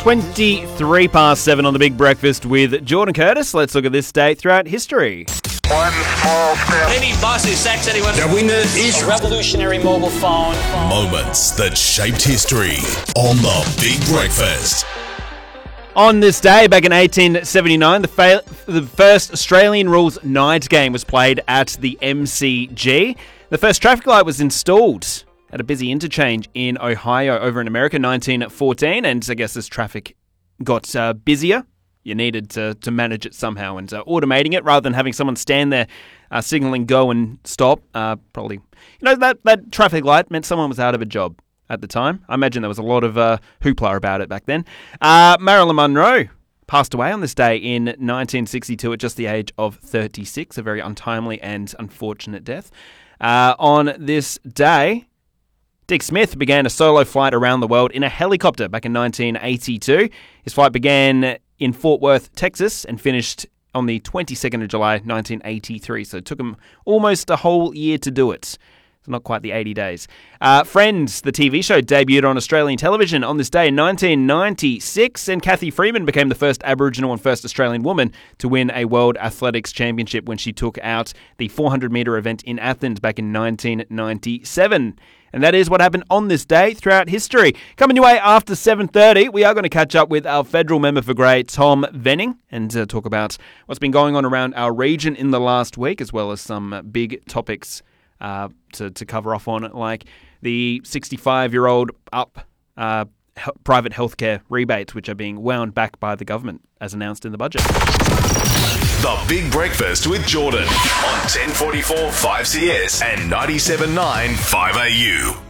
23 past 7 on the Big Breakfast with Jordan Curtis. Let's look at this day throughout history. One small step. Any boss who sacks anyone. The winner is A revolutionary mobile phone. Moments that shaped history on the Big Breakfast. On this day, back in 1879, the first Australian rules night game was played at the MCG. The first traffic light was installed at a busy interchange in Ohio over in America, 1914, and I guess as traffic got busier, you needed to manage it somehow, and automating it rather than having someone stand there signaling go and stop. Probably, that traffic light meant someone was out of a job at the time. I imagine there was a lot of hoopla about it back then. Marilyn Monroe passed away on this day in 1962 at just the age of 36, a very untimely and unfortunate death. On this day, Dick Smith began a solo flight around the world in a helicopter back in 1982. His flight began in Fort Worth, Texas, and finished on the 22nd of July, 1983. So it took him almost a whole year to do it. So not quite the 80 days. Friends, the TV show, debuted on Australian television on this day in 1996, and Cathy Freeman became the first Aboriginal and first Australian woman to win a World Athletics Championship when she took out the 400-metre event in Athens back in 1997. And that is what happened on this day throughout history. Coming your way after 7:30, we are going to catch up with our federal member for Grey, Tom Venning, and talk about what's been going on around our region in the last week, as well as some big topics to cover off on, like the 65-year-old up private healthcare rebates, which are being wound back by the government, as announced in the budget. The Big Breakfast with Jordan on 1044 5CS and 97.9 5AU.